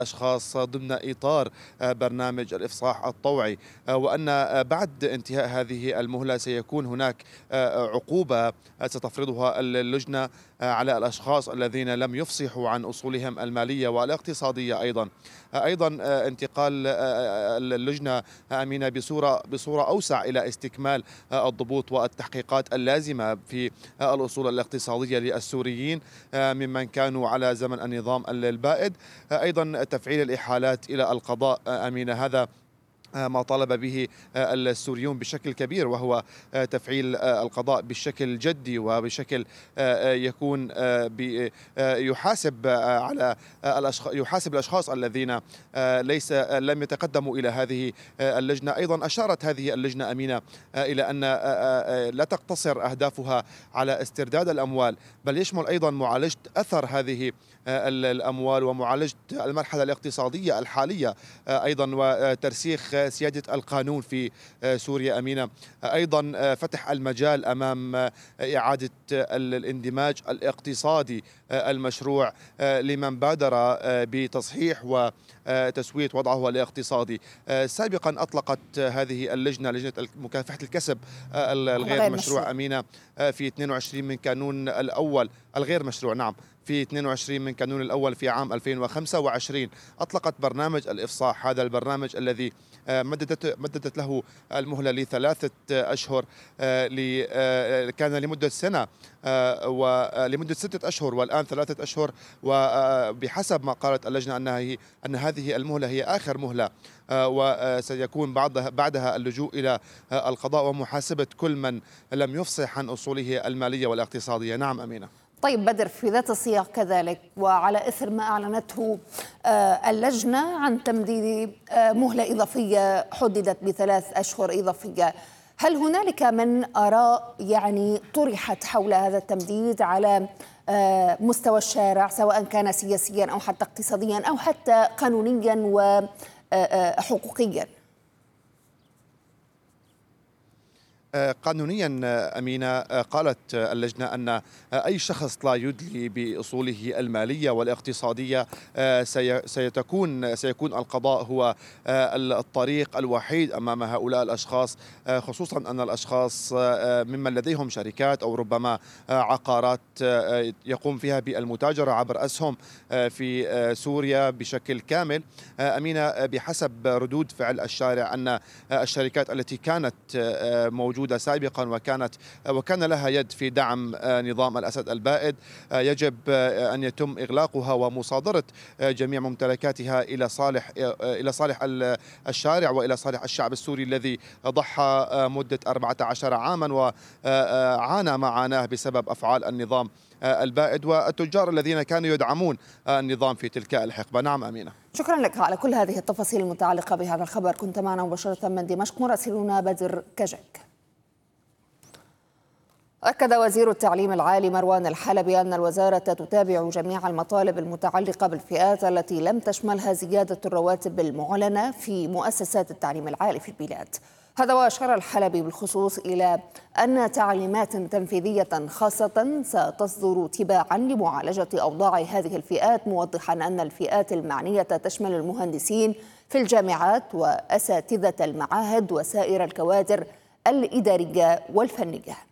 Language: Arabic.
أشخاص ضمن إطار برنامج الإفصاح الطوعي، وأن بعد انتهاء هذه المهلة سيكون هناك عقوبة ستفرضها اللجنة على الأشخاص الذين لم يفصحوا عن أصولهم المالية والاقتصادية. أيضا انتقال اللجنة أمينة بصورة أوسع إلى استكمال الضبوط والتحقيقات اللازمة في الأصول الاقتصادية للسوريين ممن كانوا على زمن النظام البائد. أيضا تفعيل الإحالات إلى القضاء أمينة، هذا ما طالب به السوريون بشكل كبير، وهو تفعيل القضاء بشكل جدي وبشكل يكون يحاسب على يحاسب الأشخاص الذين لم يتقدموا إلى هذه اللجنة. أيضا أشارت هذه اللجنة أمينة إلى أن لا تقتصر أهدافها على استرداد الأموال، بل يشمل أيضا معالجة أثر هذه الأموال ومعالجة المرحلة الاقتصادية الحالية، أيضا وترسيخ سيادة القانون في سوريا أمينة. أيضا فتح المجال أمام إعادة الاندماج الاقتصادي المشروع لمن بادر بتصحيح وتسوية وضعه الاقتصادي. سابقا أطلقت هذه اللجنة، لجنة مكافحة الكسب الغير مشروع أمينة، في 22 من كانون الأول الغير مشروع، نعم، في 22 من كانون الأول في عام 2025 أطلقت برنامج الإفصاح. هذا البرنامج الذي مددت له المهلة ل3 أشهر، كان لمدة سنة ولمدة 6 أشهر والآن 3 أشهر، وبحسب ما قالت اللجنة أن هذه المهلة هي آخر مهلة، وسيكون بعدها اللجوء إلى القضاء ومحاسبة كل من لم يفصح عن أصوله المالية والاقتصادية. نعم أمينة. طيب بدر، في ذات السياق كذلك وعلى إثر ما أعلنته اللجنة عن تمديد مهلة إضافية حددت ب3 أشهر إضافية، هل هنالك من آراء طرحت حول هذا التمديد على مستوى الشارع، سواء كان سياسيا أو حتى اقتصاديا أو حتى قانونيا وحقوقيا؟ قانونيا أمينة، قالت اللجنة أن أي شخص لا يدلي بأصوله المالية والاقتصادية سيكون القضاء هو الطريق الوحيد أمام هؤلاء الأشخاص، خصوصا أن الأشخاص ممن لديهم شركات أو ربما عقارات يقوم فيها بالمتاجرة عبر أسهم في سوريا بشكل كامل أمينة. بحسب ردود فعل الشارع أن الشركات التي كانت موجودة سابقا وكان لها يد في دعم نظام الأسد البائد يجب أن يتم إغلاقها ومصادرة جميع ممتلكاتها إلى صالح الشارع وإلى صالح الشعب السوري الذي ضحى مدة 14 عاما وعانى معاناة بسبب أفعال النظام البائد والتجار الذين كانوا يدعمون النظام في تلك الحقبة. نعم أمينة. شكرا لك على كل هذه التفاصيل المتعلقة بهذا الخبر. كنت معنا مباشرة من دمشق مراسلنا بدر كجك. أكد وزير التعليم العالي مروان الحلبي أن الوزارة تتابع جميع المطالب المتعلقة بالفئات التي لم تشملها زيادة الرواتب المعلنة في مؤسسات التعليم العالي في البلاد. هذا وأشار الحلبي بالخصوص إلى أن تعليمات تنفيذية خاصة ستصدر تباعا لمعالجة أوضاع هذه الفئات، موضحا أن الفئات المعنية تشمل المهندسين في الجامعات وأساتذة المعاهد وسائر الكوادر الإدارية والفنية.